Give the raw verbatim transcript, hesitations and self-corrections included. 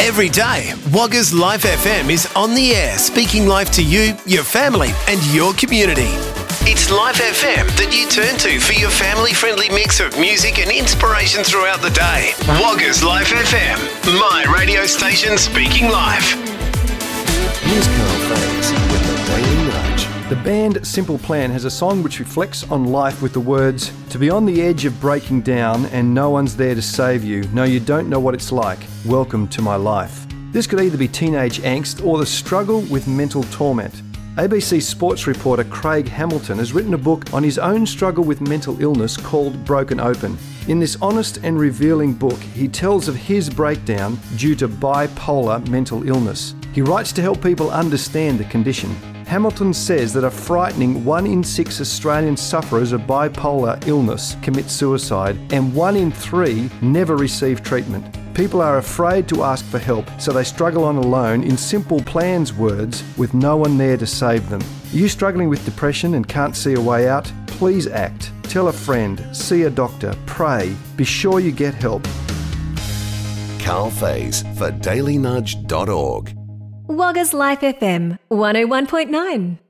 Every day, Wagga's Life F M is on the air, speaking life to you, your family and your community. It's Life F M that you turn to for your family-friendly mix of music and inspiration throughout the day. Wagga's Life F M, my radio station speaking life. Here's Carl Faze with the Daily Nudge. The band Simple Plan has a song which reflects on life with the words, "To be on the edge of breaking down and no one's there to save you. No, you don't know what it's like. Welcome to my life." This could either be teenage angst or the struggle with mental torment. A B C sports reporter Craig Hamilton has written a book on his own struggle with mental illness called Broken Open. In this honest and revealing book, he tells of his breakdown due to bipolar mental illness. He writes to help people understand the condition. Hamilton says that a frightening one in six Australian sufferers of bipolar illness commit suicide, and one in three never receive treatment. People are afraid to ask for help, so they struggle on alone, in Simple Plan's words, with no one there to save them. Are you struggling with depression and can't see a way out? Please act. Tell a friend. See a doctor. Pray. Be sure you get help. Carl Faze for daily nudge dot org. Wagga's Life F M one oh one point nine.